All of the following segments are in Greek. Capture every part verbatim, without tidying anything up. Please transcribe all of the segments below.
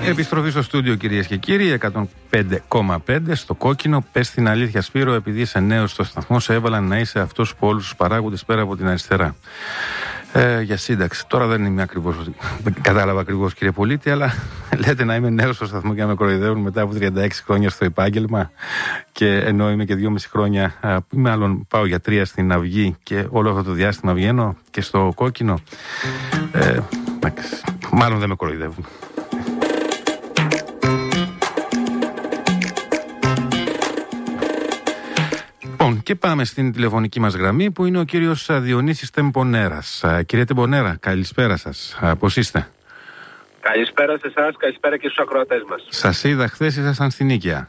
Επιστροφή στο στούντιο, κυρίες και κύριοι, εκατόν πέντε κόμμα πέντε στο κόκκινο. Πες την αλήθεια, Σπύρο, επειδή είσαι νέος στο σταθμό, σε έβαλαν να είσαι αυτός που όλους τους παράγοντες πέρα από την αριστερά. Ε, για σύνταξη. Τώρα δεν είμαι ακριβώς, δεν κατάλαβα ακριβώς, κύριε Πολίτη, αλλά λέτε να είμαι νέος στο σταθμό και να με κοροϊδεύουν μετά από τριάντα έξι χρόνια στο επάγγελμα. Και ενώ είμαι και δυόμιση χρόνια, μάλλον πάω για τρία στην Αυγή και όλο αυτό το διάστημα βγαίνω και στο κόκκινο. Ε, μάλλον δεν με κοροϊδεύουν. Και πάμε στην τηλεφωνική μας γραμμή που είναι ο κύριος Διονύσης Τεμπονέρας. Κύριε Τεμπονέρα, καλησπέρα σας. Πώς είστε? Καλησπέρα σε εσάς, καλησπέρα και στους ακροατές μας. Σας είδα χθες, ήσασταν στην Νίκαια.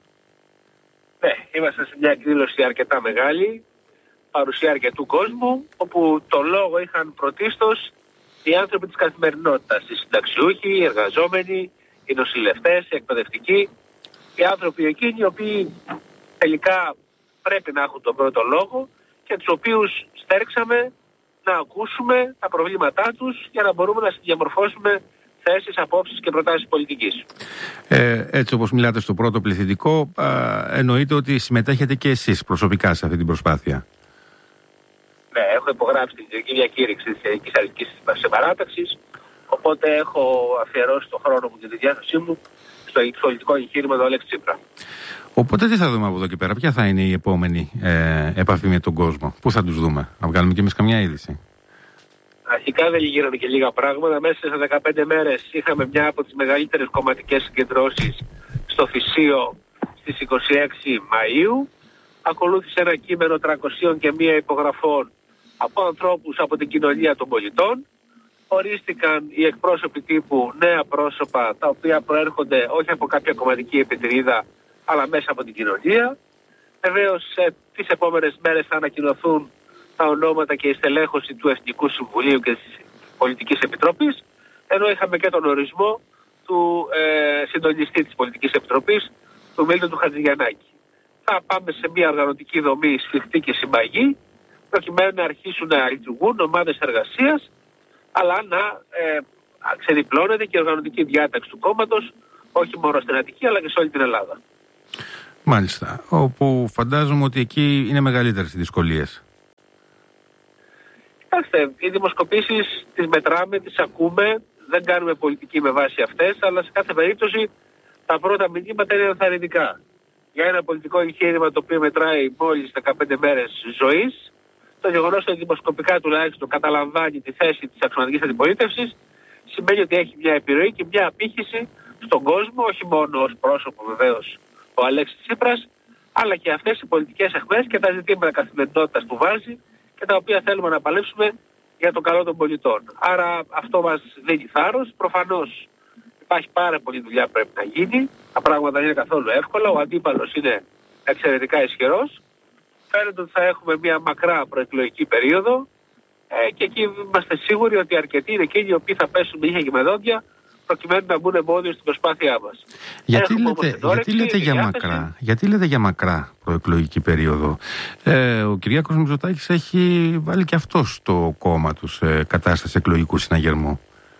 Ναι, είμαστε σε μια εκδήλωση αρκετά μεγάλη, παρουσία αρκετού κόσμου, όπου το λόγο είχαν πρωτίστως οι άνθρωποι της καθημερινότητας, οι συνταξιούχοι, οι εργαζόμενοι, οι νοσηλευτές, οι εκπαιδευτικοί, οι άνθρωποι εκείνοι οι οποίοι τελικά πρέπει να έχουν τον πρώτο λόγο και τους οποίους στέρξαμε να ακούσουμε τα προβλήματά τους για να μπορούμε να διαμορφώσουμε θέσεις, απόψεις και προτάσεις πολιτικής. Ε, έτσι όπως μιλάτε στο πρώτο πληθυντικό, α, εννοείται ότι συμμετέχετε και εσείς προσωπικά σε αυτή την προσπάθεια. Ναι, έχω υπογράψει την Κεντρική Διακήρυξη της Ελληνικής Αριστερικής Συμπαράταξης, οπότε έχω αφιερώσει τον χρόνο μου και τη διάθεσή μου στο πολιτικό εγχείρημα του Αλέξη Τσίπρα. Οπότε τι θα δούμε από εδώ και πέρα, ποια θα είναι η επόμενη ε, επαφή με τον κόσμο, πού θα τους δούμε, να βγάλουμε κι εμείς καμιά είδηση? Αρχικά δεν γίνανε και λίγα πράγματα. Μέσα σε δεκαπέντε μέρες είχαμε μια από τις μεγαλύτερες κομματικές συγκεντρώσεις στο Φυσίο στις είκοσι έξι Μαΐου. Ακολούθησε ένα κείμενο τριακοσίων και μία υπογραφών από ανθρώπους από την κοινωνία των πολιτών. Ορίστηκαν οι εκπρόσωποι τύπου νέα πρόσωπα, τα οποία προέρχονται όχι από κάποια κομματική επιτηρίδα, αλλά μέσα από την κοινωνία. Βεβαίως, τις επόμενες μέρες θα ανακοινωθούν τα ονόματα και η στελέχωση του Εθνικού Συμβουλίου και της Πολιτικής Επιτροπής, ενώ είχαμε και τον ορισμό του ε, συντονιστή της Πολιτικής Επιτροπής, του Μίλτου του Χατζηγιαννάκη. Θα πάμε σε μια οργανωτική δομή σφιχτή και συμπαγή, προκειμένου να αρχίσουν να λειτουργούν ομάδες εργασίας, αλλά να ε, ξεδιπλώνεται και η οργανωτική διάταξη του κόμματος, όχι μόνο στην Αττική, αλλά και σε όλη την Ελλάδα. Μάλιστα. Όπου φαντάζομαι ότι εκεί είναι μεγαλύτερες οι δυσκολίες. Κοιτάξτε, οι δημοσκοπήσεις τις μετράμε, τις ακούμε, δεν κάνουμε πολιτική με βάση αυτές, αλλά σε κάθε περίπτωση τα πρώτα μηνύματα είναι ενθαρρυντικά. Για ένα πολιτικό εγχείρημα το οποίο μετράει μόλις δεκαπέντε μέρες ζωής, το γεγονός ότι δημοσκοπικά τουλάχιστον καταλαμβάνει τη θέση της αξιωματικής αντιπολίτευσης, σημαίνει ότι έχει μια επιρροή και μια απήχηση στον κόσμο, όχι μόνο ως πρόσωπο βεβαίως ο Αλέξης Τσίπρας, αλλά και αυτές οι πολιτικές αιχμές και τα ζητήματα καθημερινότητας που βάζει και τα οποία θέλουμε να παλέψουμε για το καλό των πολιτών. Άρα αυτό μας δίνει θάρρος. Προφανώς υπάρχει πάρα πολλή δουλειά που πρέπει να γίνει. Τα πράγματα δεν είναι καθόλου εύκολα. Ο αντίπαλος είναι εξαιρετικά ισχυρός. Φαίνεται ότι θα έχουμε μια μακρά προεκλογική περίοδο ε, και εκεί είμαστε σίγουροι ότι αρκετοί είναι εκείνοι οι οποίοι θα πέσουν με ίχια και με δόντια προκειμένου να μπουν εμπόδιο στην προσπάθειά μας. Γιατί λέτε, γιατί, λέτε για μακρά, γιατί λέτε για μακρά προεκλογική περίοδο? Ε, ο Κυριάκος Μητσοτάκης έχει βάλει και αυτό στο κόμμα του σε κατάσταση εκλογικού συναγερμού.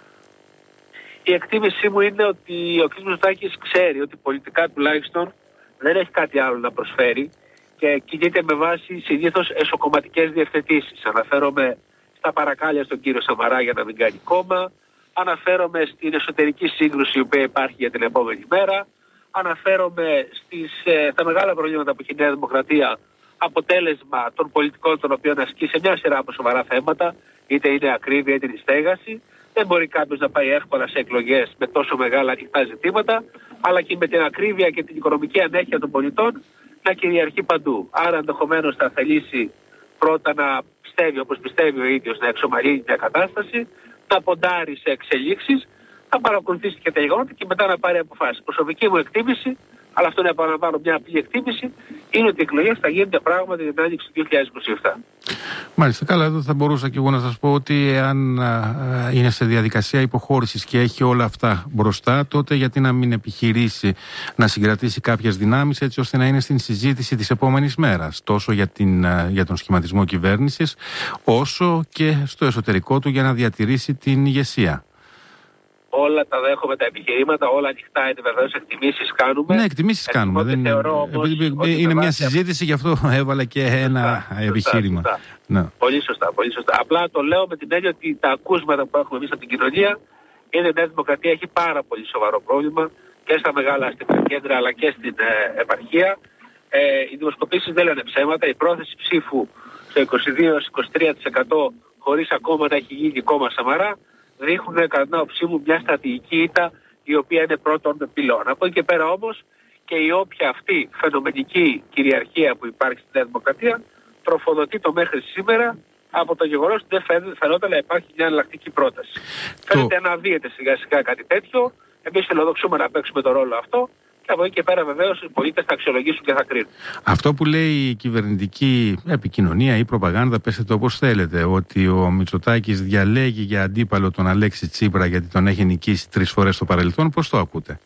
Η εκτίμησή μου είναι ότι ο κ. Μητσοτάκης ξέρει ότι πολιτικά τουλάχιστον δεν έχει κάτι άλλο να προσφέρει και κινείται με βάση συνήθως εσωκομματικές διευθετήσεις. Αναφέρομαι στα παρακάλια στον κύριο Σαμαρά για να μην κάνει κόμμα. Αναφέρομαι στην εσωτερική σύγκρουση που υπάρχει για την επόμενη μέρα. Αναφέρομαι στις, ε, στα μεγάλα προβλήματα που έχει η Νέα Δημοκρατία, αποτέλεσμα των πολιτικών των οποίων ασκεί σε μια σειρά από σοβαρά θέματα, είτε είναι ακρίβεια είτε είναι στέγαση. Δεν μπορεί κάποιος να πάει εύκολα σε εκλογές με τόσο μεγάλα ανοιχτά ζητήματα, αλλά και με την ακρίβεια και την οικονομική ανέχεια των πολιτών να κυριαρχεί παντού. Άρα ενδεχομένως θα θελήσει πρώτα να πιστεύει, όπως πιστεύει ο ίδιος, να εξομαλύνει μια κατάσταση, να ποντάρει σε εξελίξεις, θα παρακολουθήσει και τα γεγονότα και μετά να πάρει αποφάσεις. Προσωπική μου εκτίμηση, αλλά αυτό είναι επαναλαμβάνω μια απλή εκτίμηση, είναι ότι οι εκλογές θα γίνονται πράγματι την άνοιξη του δύο χιλιάδες είκοσι επτά. Μάλιστα, καλά, εδώ θα μπορούσα και εγώ να σας πω ότι εάν α, είναι σε διαδικασία υποχώρησης και έχει όλα αυτά μπροστά, τότε γιατί να μην επιχειρήσει να συγκρατήσει κάποιες δυνάμεις έτσι ώστε να είναι στην συζήτηση της επόμενης μέρας, τόσο για, την, α, για τον σχηματισμό κυβέρνησης, όσο και στο εσωτερικό του για να διατηρήσει την ηγεσία. όλα τα δέχομαι τα επιχειρήματα, όλα ανοιχτά είναι βεβαίως, εκτιμήσεις κάνουμε. Ναι, εκτιμήσεις κάνουμε. Δεν είναι όμως, είναι μια συζήτηση, γι' αυτό έβαλα και ένα σωστά, επιχείρημα. Σωστά. Ναι. Πολύ σωστά, πολύ σωστά. Απλά το λέω με την έννοια ότι τα ακούσματα που έχουμε εμείς από την κοινωνία είναι η Νέα Δημοκρατία έχει πάρα πολύ σοβαρό πρόβλημα και στα μεγάλα αστικά κέντρα αλλά και στην ε, επαρχία. Ε, οι δημοσκοπήσεις δεν λένε ψέματα. Η πρόθεση ψήφου στο είκοσι δύο με είκοσι τρία τοις εκατό χωρίς ακόμα να έχει γίνει κόμμα Σαμαρά δείχνουν κατά την άποψή μου μια στρατηγική ήττα η οποία είναι πρώτον πυλώνα. Από εκεί και πέρα όμως και η όποια αυτή φαινομενική κυριαρχία που υπάρχει στη Νέα Δημοκρατία τροφοδοτεί το μέχρι σήμερα από το γεγονός ότι δεν φαινόταν να υπάρχει μια εναλλακτική πρόταση. Το... Φαίνεται να δίεται σιγά σιγά κάτι τέτοιο. Εμείς φιλοδοξούμε να παίξουμε το ρόλο αυτό. Και από εκεί και πέρα βεβαίως οι πολίτες θα αξιολογήσουν και θα κρίνουν. Αυτό που λέει η κυβερνητική επικοινωνία ή προπαγάνδα, πέστε το όπως θέλετε, ότι ο Μητσοτάκης διαλέγει για αντίπαλο τον Αλέξη Τσίπρα γιατί τον έχει νικήσει τρεις φορές στο παρελθόν, πώς το ακούτε?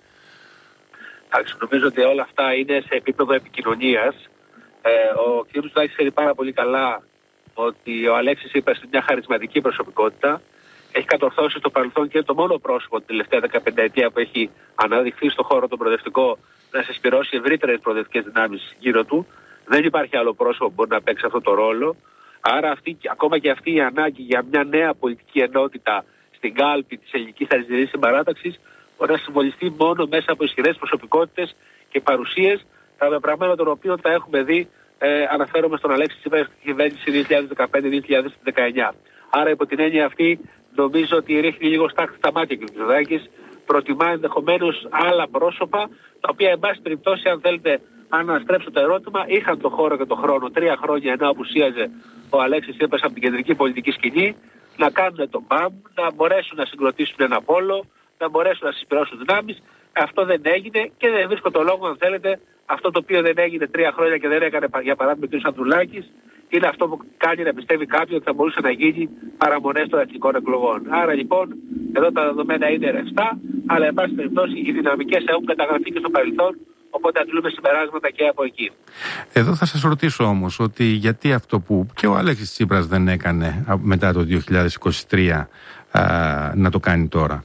Εντάξει, νομίζω ότι όλα αυτά είναι σε επίπεδο επικοινωνίας. Ε, ο κ. Μητσοτάκης ξέρει πάρα πολύ καλά ότι ο Αλέξης Τσίπρας είναι μια χαρισματική προσωπικότητα. Έχει κατορθώσει στο παρελθόν και είναι το μόνο πρόσωπο την τελευταία δεκαπενταετία που έχει αναδειχθεί στον χώρο τον προοδευτικό να συσπυρώσει ευρύτερες προοδευτικές δυνάμεις γύρω του. Δεν υπάρχει άλλο πρόσωπο που μπορεί να παίξει αυτό το ρόλο. Άρα αυτή, ακόμα και αυτή η ανάγκη για μια νέα πολιτική ενότητα στην κάλπη της ελληνικής αριστερής συμπαράταξης μπορεί να συμβολιστεί μόνο μέσα από ισχυρές προσωπικότητες και παρουσίες, τα πεπραγμένα των οποίων τα έχουμε δει, ε, αναφέρομαι στον Αλέξη Τσίπρα στην κυβέρνηση δύο χιλιάδες δεκαπέντε με δύο χιλιάδες δεκαεννιά. Άρα υπό την έννοια αυτή νομίζω ότι ρίχνει λίγο στάχτη στα μάτια και ο Μητσοτάκης, προτιμά ενδεχομένως άλλα πρόσωπα, τα οποία εν πάση περιπτώσει, αν θέλετε, αν αναστρέψω το ερώτημα, είχαν το χώρο και το χρόνο τρία χρόνια ενώ απουσίαζε ο Αλέξης Τσίπρας από την κεντρική πολιτική σκηνή, να κάνουν τον μπαμ, να μπορέσουν να συγκροτήσουν ένα πόλο, να μπορέσουν να συσπυρώσουν δυνάμεις. Αυτό δεν έγινε και δεν βρίσκω το λόγο, αν θέλετε, αυτό το οποίο δεν έγινε τρία χρόνια και δεν έκανε, για παράδειγμα, ο κ. Ανδρουλάκης, είναι αυτό που κάνει να πιστεύει κάποιον ότι θα μπορούσε να γίνει παραμονές των εθνικών εκλογών. Άρα λοιπόν, εδώ τα δεδομένα είναι ρευστά, αλλά εν πάση περιπτώσει οι δυναμικές έχουν καταγραφεί και στο παρελθόν, οπότε αντλούμε συμπεράσματα και από εκεί. Εδώ θα σας ρωτήσω όμως ότι γιατί αυτό που και ο Αλέξης Τσίπρας δεν έκανε μετά το δύο χιλιάδες είκοσι τρία α, να το κάνει τώρα?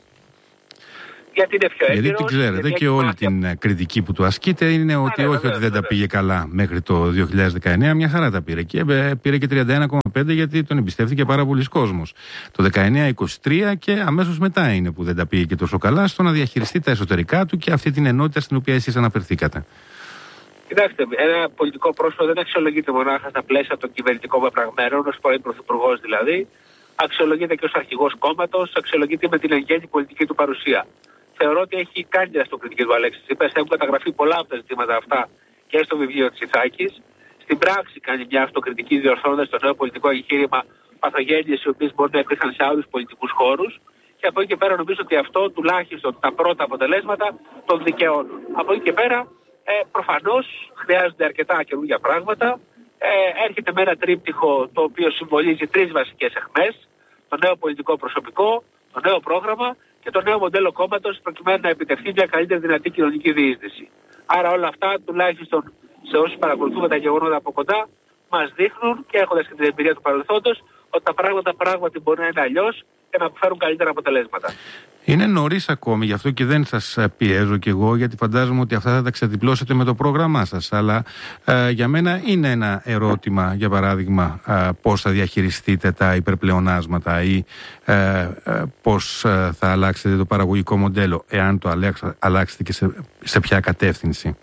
Γιατί είναι πιο έγκυρος. Γιατί την ξέρετε και όλη μάθει... την κριτική που του ασκείται είναι ότι Άρα, όχι βέβαια, ότι δεν βέβαια. τα πήγε καλά μέχρι το δύο χιλιάδες δεκαεννιά, μια χαρά τα πήρε. Και πήρε και τριάντα ένα κόμμα πέντε γιατί τον εμπιστεύτηκε πάρα πολλοί κόσμος. Το δεκαεννιά είκοσι τρία και αμέσως μετά είναι που δεν τα πήγε και τόσο καλά στο να διαχειριστεί τα εσωτερικά του και αυτή την ενότητα στην οποία εσείς αναφερθήκατε. Κοιτάξτε, ένα πολιτικό πρόσωπο δεν αξιολογείται μονάχα στα πλαίσια των κυβερνητικών πεπραγμένων, ως πρώην πρωθυπουργός δηλαδή. Αξιολογείται και ως αρχηγός κόμματος, αξιολογείται με την εγγέννη πολιτική του παρουσία. Θεωρώ ότι έχει κάνει την αυτοκριτική του Αλέξη Τσίπρας. Έχουν καταγραφεί πολλά από τα ζητήματα αυτά και στο βιβλίο της Ιθάκης. Στην πράξη κάνει μια αυτοκριτική διορθώνοντας το νέο πολιτικό εγχείρημα παθογένειες οι οποίες μπορεί να υπήρχαν σε άλλους πολιτικούς χώρους. Και από εκεί και πέρα νομίζω ότι αυτό τουλάχιστον τα πρώτα αποτελέσματα των δικαιώνουν. Από εκεί και πέρα ε, προφανώς χρειάζονται αρκετά καινούργια πράγματα. Ε, έρχεται με ένα τρίπτυχο το οποίο συμβολίζει τρεις βασικές αιχμές. Το νέο πολιτικό προσωπικό, το νέο πρόγραμμα και το νέο μοντέλο κόμματος προκειμένου να επιτευχθεί μια καλύτερη δυνατή κοινωνική διείσδυση. Άρα όλα αυτά, τουλάχιστον σε όσους παρακολουθούμε τα γεγονότα από κοντά, μας δείχνουν και έχοντας και την εμπειρία του παρελθόντος ότι τα πράγματα πράγματι μπορεί να είναι αλλιώς και να φέρουν καλύτερα αποτελέσματα. Είναι νωρίς ακόμη, γι' αυτό και δεν σας πιέζω κι εγώ, γιατί φαντάζομαι ότι αυτά θα τα ξεδιπλώσετε με το πρόγραμμά σας. Αλλά ε, για μένα είναι ένα ερώτημα, για παράδειγμα, ε, πώς θα διαχειριστείτε τα υπερπλεονάσματα ή ε, ε, πώς ε, θα αλλάξετε το παραγωγικό μοντέλο, εάν το αλλάξ, αλλάξετε και σε, σε ποια κατεύθυνση.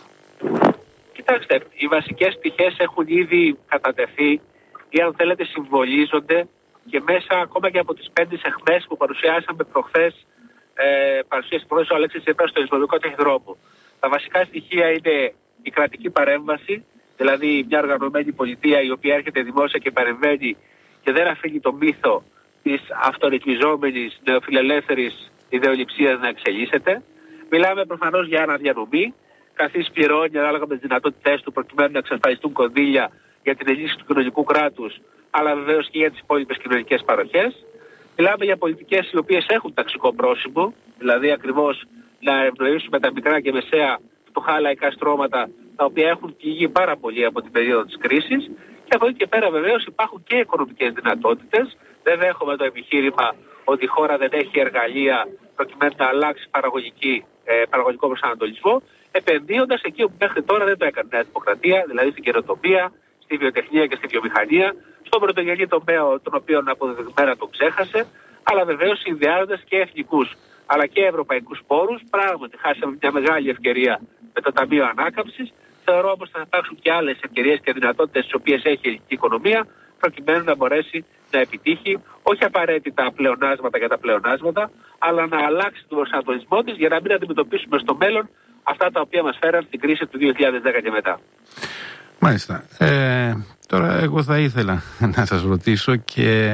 Κοιτάξτε, οι βασικές πτυχές έχουν ήδη κατατεθεί ή αν θέλετε συμβολίζονται και μέσα ακόμα και από τις πέντε αιχμές που παρουσιάσαμε προχθές, ε, παρουσίασε προχθές ο Αλέξης Τσίπρας στο Ισπανικό Ταχυδρόμο. Τα βασικά στοιχεία είναι η κρατική παρέμβαση, δηλαδή μια οργανωμένη πολιτεία η οποία έρχεται δημόσια και παρεμβαίνει και δεν αφήνει το μύθο της αυτορυθμιζόμενης νεοφιλελεύθερης ιδεολειψίας να εξελίσσεται. Μιλάμε προφανώς για αναδιανομή, καθής πληρώνει ανάλογα με τις δυνατότητές του προκειμένου να εξασφαλιστούν κονδύλια για την ενίσχυση του κοινωνικού κράτους, αλλά βεβαίως και για τις υπόλοιπες κοινωνικές παροχές. Μιλάμε για πολιτικές οι οποίες έχουν ταξικό πρόσημο, δηλαδή ακριβώς να ευνοήσουμε τα μικρά και μεσαία φτωχά λαϊκά στρώματα, τα οποία έχουν πληγεί πάρα πολύ από την περίοδο της κρίσης. Και από εκεί και πέρα βεβαίως υπάρχουν και οικονομικές δυνατότητες. Δεν έχουμε το επιχείρημα ότι η χώρα δεν έχει εργαλεία προκειμένου να αλλάξει παραγωγική, ε, παραγωγικό προσανατολισμό, επενδύοντας εκεί όπου μέχρι τώρα δεν το έκανε η Νέα Δημοκρατία, δηλαδή στην καινοτομία, στη βιοτεχνία και στη βιομηχανία, στον πρωτογενή τομέα, τον οποίο αποδεδειγμένα τον ξέχασε, αλλά βεβαίως συνδυάζοντας και εθνικούς αλλά και ευρωπαϊκούς πόρους. Πράγματι, χάσαμε μια μεγάλη ευκαιρία με το Ταμείο Ανάκαμψης. Θεωρώ όμως ότι θα υπάρξουν και άλλες ευκαιρίες και δυνατότητες τις οποίες έχει η ελληνική οικονομία, προκειμένου να μπορέσει να επιτύχει όχι απαραίτητα πλεονάσματα για τα πλεονάσματα, αλλά να αλλάξει τον προσανατολισμό της για να μην αντιμετωπίσουμε στο μέλλον αυτά τα οποία μας φέραν στην κρίση του δύο χιλιάδες δέκα και μετά. Μάλιστα. Ε, τώρα εγώ θα ήθελα να σας ρωτήσω και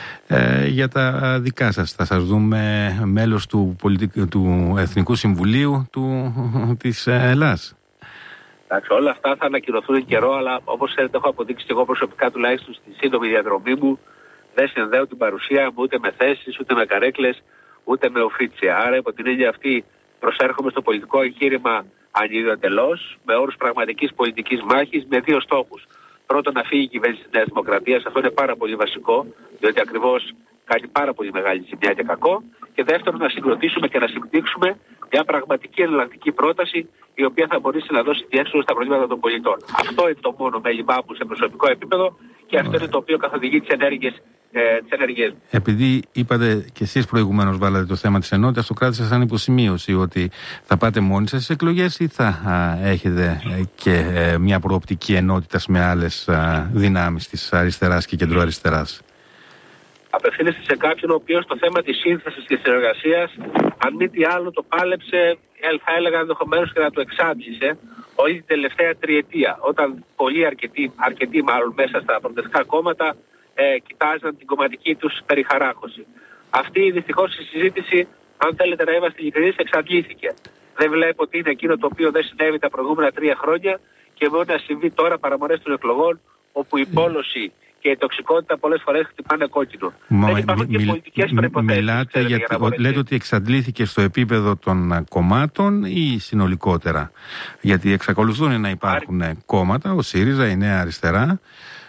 ε, για τα δικά σας. Θα σας δούμε μέλος του, πολιτικ... του Εθνικού Συμβουλίου του... της Ελλάδας. Εντάξει, όλα αυτά θα ανακοινωθούν εν καιρό, αλλά όπως ξέρετε, έχω αποδείξει και εγώ προσωπικά τουλάχιστον στη σύντομη διαδρομή μου, δεν συνδέω την παρουσία μου ούτε με θέσεις, ούτε με καρέκλες, ούτε με οφίτσια. Άρα, υπό την έννοια αυτή, προσέρχομαι στο πολιτικό εγχείρημα ανιδιοτελώς, με όρους πραγματικής πολιτικής μάχης, με δύο στόχους. Πρώτον, να φύγει η κυβέρνηση της Νέας Δημοκρατίας, αυτό είναι πάρα πολύ βασικό, διότι ακριβώς κάνει πάρα πολύ μεγάλη ζημιά και κακό. Και δεύτερον, να συγκροτήσουμε και να συμπτύξουμε μια πραγματική εναλλακτική πρόταση, η οποία θα μπορέσει να δώσει διέξοδο στα προβλήματα των πολιτών. Αυτό είναι το μόνο μέλημά μου σε προσωπικό επίπεδο και αυτό είναι το οποίο καθοδηγεί τις ενέργειες. Ε, τις ενέργειες. Επειδή είπατε και εσείς προηγουμένως βάλατε το θέμα της ενότητας, το κράτησα σαν υποσημείωση ότι θα πάτε μόνοι σας στις εκλογές ή θα α, έχετε και ε, μια προοπτική ενότητας με άλλες α, δυνάμεις της αριστεράς και κεντροαριστεράς? Απευθύνεστε σε κάποιον ο οποίος το θέμα της σύνθεσης και της συνεργασίας, αν μη τι άλλο, το πάλεψε, θα έλεγα ενδεχομένως και να το εξάντλησε όλη την τελευταία τριετία. Όταν πολλοί αρκετοί, αρκετοί μάλλον μέσα στα προοδευτικά κόμματα ε, κοιτάζαν την κομματική τους περιχαράκωση. Αυτή δυστυχώς η συζήτηση, αν θέλετε να είμαστε ειλικρινείς, εξαντλήθηκε. Δεν βλέπω ότι είναι εκείνο το οποίο δεν συνέβη τα προηγούμενα τρία χρόνια και μπορεί να συμβεί τώρα παραμονές των εκλογών, όπου η πόλωση και η τοξικότητα πολλές φορές χτυπάνε κόκκινο. Μα, δεν υπάρχουν μι, και πολιτικές προϋποθέσεις. Μιλάτε για, για ο, λέτε ότι εξαντλήθηκε στο επίπεδο των κομμάτων ή συνολικότερα? Γιατί εξακολουθούν να υπάρχουν Άρη. κόμματα, ο ΣΥΡΙΖΑ, η Νέα Αριστερά,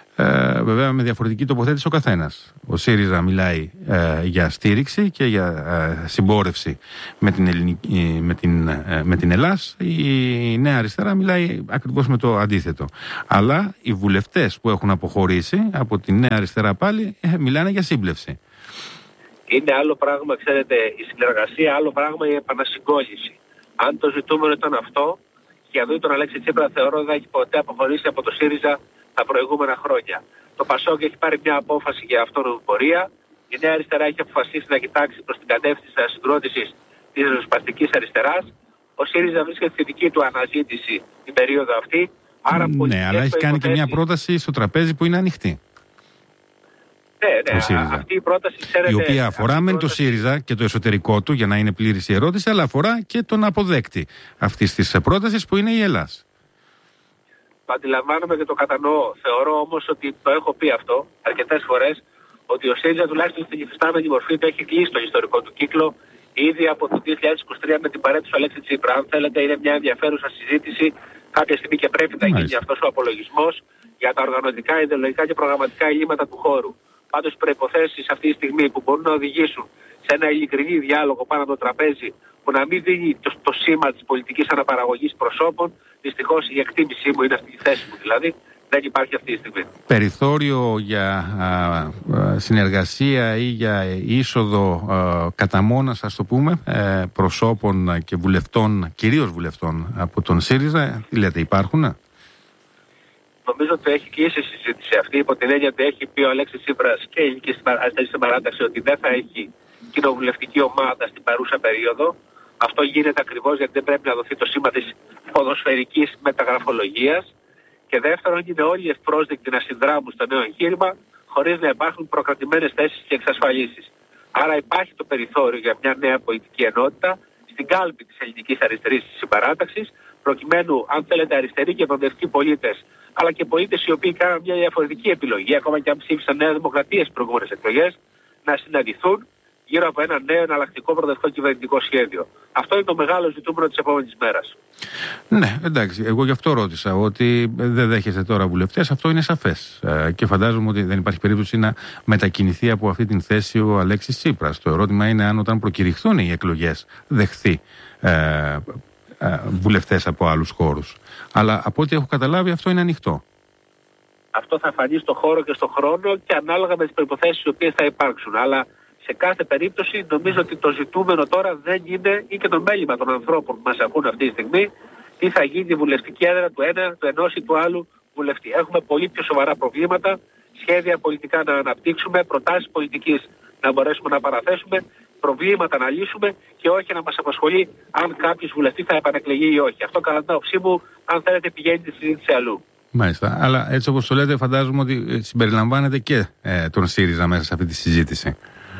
ε, βέβαια με διαφορετική τοποθέτηση ο καθένας. Ο ΣΥΡΙΖΑ μιλάει ε, για στήριξη και για ε, συμπόρευση με την, ελληνική, με, την, ε, με την Ελλάς. Η Νέα Αριστερά μιλάει ακριβώς με το αντίθετο. Αλλά οι βουλευτές που έχουν αποχωρήσει από τη Νέα Αριστερά πάλι ε, μιλάνε για σύμπλευση. Είναι άλλο πράγμα, ξέρετε, η συνεργασία, άλλο πράγμα η επανασυγκόλληση. Αν το ζητούμενο ήταν αυτό, για δει τον Αλέξη Τσίπρα θεωρώ δεν θα έχει ποτέ αποχωρήσει από το ΣΥΡΙΖΑ τα προηγούμενα χρόνια. Το ΠΑΣΟΚ έχει πάρει μια απόφαση για αυτόνομη πορεία. Η Νέα Αριστερά έχει αποφασίσει να κοιτάξει προς την κατεύθυνση της συγκρότησης της ριζοσπαστικής αριστεράς. Ο ΣΥΡΙΖΑ βρίσκεται στη δική του αναζήτηση την περίοδο αυτή. Άρα ναι, αλλά έχει κάνει και μια πρόταση στο τραπέζι που είναι ανοιχτή. Ναι, ναι, αυτή η πρόταση, ξέρετε, η οποία αφορά μεν πρόταση... το ΣΥΡΙΖΑ και το εσωτερικό του, για να είναι πλήρης η ερώτηση, αλλά αφορά και τον αποδέκτη αυτής της πρότασης που είναι η Ελλάδα. Το αντιλαμβάνομαι και το κατανοώ. Θεωρώ όμως ότι το έχω πει αυτό αρκετές φορές, ότι ο ΣΥΡΙΖΑ τουλάχιστον στην υφιστάμενη μορφή του έχει κλείσει τον ιστορικό του κύκλο ήδη από το δύο χιλιάδες είκοσι τρία με την παρέτηση του Αλέξη Τσίπρα. Αν θέλετε, είναι μια ενδιαφέρουσα συζήτηση. Κάποια στιγμή και πρέπει να γίνει αυτός ο απολογισμός για τα οργανωτικά, ιδεολογικά και προγραμματικά ελλείμματα του χώρου. Πάντως, οι προϋποθέσεις αυτή τη στιγμή που μπορούν να οδηγήσουν σε ένα ειλικρινή διάλογο πάνω από το τραπέζι, που να μην δίνει το, το σήμα της πολιτικής αναπαραγωγής προσώπων, δυστυχώς η εκτίμησή μου είναι αυτή η θέση μου, δηλαδή δεν υπάρχει αυτή τη στιγμή. Περιθώριο για α, α, συνεργασία ή για είσοδο α, κατά μόνας, ας το πούμε, ε, προσώπων και βουλευτών, κυρίως βουλευτών από τον ΣΥΡΙΖΑ, τι λέτε, υπάρχουν? Νομίζω ότι έχει κλείσει η συζήτηση αυτή, υπό την έννοια ότι έχει πει ο Αλέξης Τσίπρας και η ελληνική στην παράταξη ότι δεν θα έχει κοινοβουλευτική ομάδα στην παρούσα περίοδο. Αυτό γίνεται ακριβώς γιατί δεν πρέπει να δοθεί το σήμα της ποδοσφαιρικής μεταγραφολογίας. Και δεύτερον, είναι όλοι ευπρόσδεκτοι να συνδράμουν στο νέο εγχείρημα χωρίς να υπάρχουν προκρατημένες θέσεις και εξασφαλίσεις. Άρα υπάρχει το περιθώριο για μια νέα πολιτική ενότητα στην κάλπη της ελληνικής αριστερής της συμπαράταξης, προκειμένου, αν θέλετε, αριστεροί και προοδευτικοί πολίτες, αλλά και πολίτες οι οποίοι κάνουν μια διαφορετική επιλογή, ακόμα και αν ψήφισαν Νέα Δημοκρατία στις προηγούμενες εκλογές, να συναντηθούν γύρω από ένα νέο εναλλακτικό προοδευτικό κυβερνητικό σχέδιο. Αυτό είναι το μεγάλο ζητούμενο της επόμενης μέρας. Ναι, εντάξει. Εγώ γι' αυτό ρώτησα ότι δεν δέχεστε τώρα βουλευτές. Αυτό είναι σαφές. Ε, και φαντάζομαι ότι δεν υπάρχει περίπτωση να μετακινηθεί από αυτή την θέση ο Αλέξης Τσίπρας. Το ερώτημα είναι αν όταν προκηρυχθούν οι εκλογές δεχθεί ε, ε, βουλευτές από άλλους χώρους. Αλλά από ό,τι έχω καταλάβει αυτό είναι ανοιχτό. Αυτό θα φανεί στον χώρο και στον χρόνο και ανάλογα με τις προϋποθέσεις οι οποίες θα υπάρξουν. Αλλά σε κάθε περίπτωση νομίζω ότι το ζητούμενο τώρα δεν είναι, ή και το μέλημα των ανθρώπων που μας ακούν αυτή τη στιγμή, τι θα γίνει η βουλευτική έδρα του ένα, του ενός ή του άλλου βουλευτή. Έχουμε πολύ πιο σοβαρά προβλήματα, σχέδια πολιτικά να αναπτύξουμε, προτάσεις πολιτικής να μπορέσουμε να παραθέσουμε, προβλήματα να λύσουμε και όχι να μας απασχολεί αν κάποιος βουλευτής θα επανεκλεγεί ή όχι. Αυτό κατά την άποψή μου, αν θέλετε, πηγαίνει τη συζήτηση αλλού. Μάλιστα. Αλλά έτσι όπως το λέτε, φαντάζομαι ότι συμπεριλαμβάνεται και ε, τον ΣΥΡΙΖΑ μέσα σε αυτή τη συζήτηση.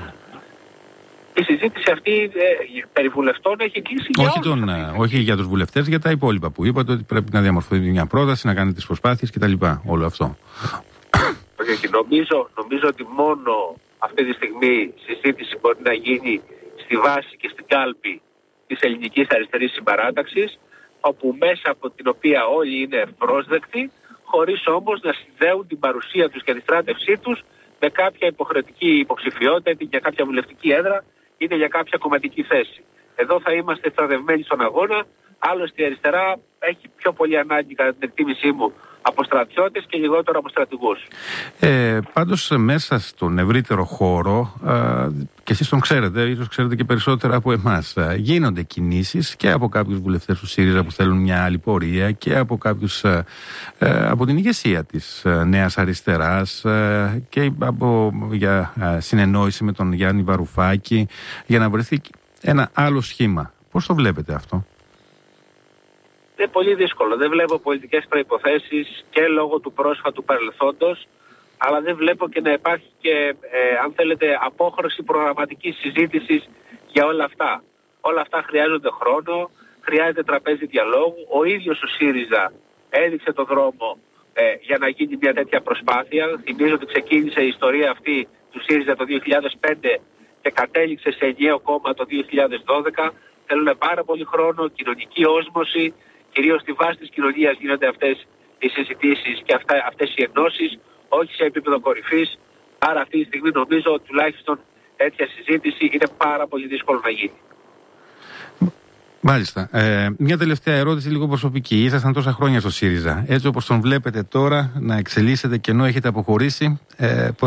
Η συζήτηση αυτή ε, περί βουλευτών έχει κλείσει για όχι, τον, όχι για τους βουλευτές, για τα υπόλοιπα που είπατε ότι πρέπει να διαμορφωθεί μια πρόταση, να κάνετε τις προσπάθειες κτλ. Όλο αυτό. Okay, νομίζω, νομίζω ότι μόνο αυτή τη στιγμή η συζήτηση μπορεί να γίνει στη βάση και στην κάλπη της ελληνικής αριστερής συμπαράταξης, όπου μέσα από την οποία όλοι είναι ευπρόσδεκτοι, χωρίς όμως να συνδέουν την παρουσία τους και τη στράτευσή τους με κάποια υποχρεωτική υποψηφιότητα, είτε για κάποια βουλευτική έδρα, είτε για κάποια κομματική θέση. Εδώ θα είμαστε στρατευμένοι στον αγώνα. Άλλωστε η αριστερά έχει πιο πολύ ανάγκη, κατά την εκτίμησή μου, από στρατιώτες και λιγότερο από στρατηγούς. Ε, πάντως μέσα στον ευρύτερο χώρο, ε, και εσείς τον ξέρετε, ίσως ξέρετε και περισσότερα από εμάς, ε, γίνονται κινήσεις και από κάποιους βουλευτές του ΣΥΡΙΖΑ που θέλουν μια άλλη πορεία και από κάποιους ε, ε, από την ηγεσία της ε, Νέας Αριστεράς ε, και από, για ε, συνεννόηση με τον Γιάννη Βαρουφάκη για να βρεθεί ένα άλλο σχήμα. Πώς το βλέπετε αυτό? Είναι πολύ δύσκολο. Δεν βλέπω πολιτικές προϋποθέσεις και λόγω του πρόσφατου παρελθόντος, αλλά δεν βλέπω και να υπάρχει και, ε, αν θέλετε, απόχρωση προγραμματικής συζήτησης για όλα αυτά. Όλα αυτά χρειάζονται χρόνο, χρειάζεται τραπέζι διαλόγου. Ο ίδιος ο ΣΥΡΙΖΑ έδειξε το δρόμο ε, για να γίνει μια τέτοια προσπάθεια. Θυμίζω ότι ξεκίνησε η ιστορία αυτή του ΣΥΡΙΖΑ το δύο χιλιάδες πέντε και κατέληξε σε ενιαίο κόμμα το δύο χιλιάδες δώδεκα. Θέλουν πάρα πολύ χρόνο, κοινωνική όσμωση. Κυρίως στη βάση της κοινωνίας γίνονται αυτές οι συζητήσεις και αυτά, αυτές οι ενώσεις, όχι σε επίπεδο κορυφής. Άρα αυτή τη στιγμή νομίζω ότι τουλάχιστον τέτοια συζήτηση είναι πάρα πολύ δύσκολο να γίνει. Μάλιστα. Ε, μια τελευταία ερώτηση λίγο προσωπική. Ήσασταν τόσα χρόνια στο ΣΥΡΙΖΑ. Έτσι όπως τον βλέπετε τώρα να εξελίσσεται και ενώ έχετε αποχωρήσει, ε,